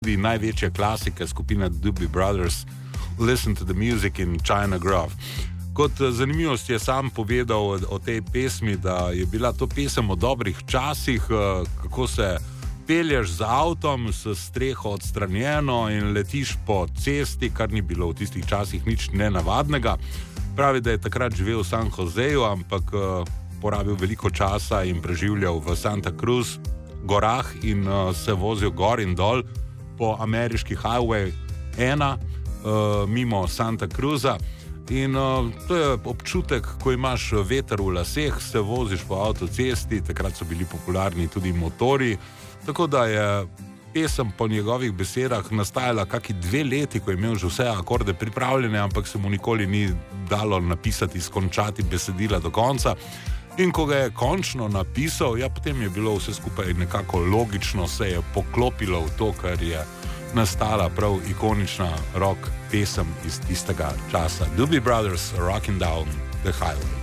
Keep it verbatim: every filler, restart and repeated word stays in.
tudi največje klasike skupine Doobie Brothers, Listen to the Music in China Grove. Kot zanimivost je sam povedal o tej pesmi, da je bila to pesem o dobrih časih, kako se pelješ z avtom s streho odstranjeno in letiš po cesti, kar ni bilo v tistih časih nič nenavadnega. Pravi, da je takrat živel v San Joseju, ampak porabil veliko časa in preživljal v Santa Cruz gorah in se vozil gor in dol po ameriški highway ena mimo Santa Cruza. In uh, to je občutek, ko imaš veter v laseh, se voziš po avtocesti, takrat so bili popularni tudi motori, tako da je pesem po njegovih besedah nastajala kaki dve leti, ko je imel že vse akorde pripravljene, ampak se mu nikoli ni dalo napisati, skončati besedila do konca. In ko ga je končno napisal, ja, potem je bilo vse skupaj nekako logično, se je poklopilo v to, kar je nastala prav ikonična rock pesem iz tistega časa. Doobie Brothers, Rockin' Down the Highway.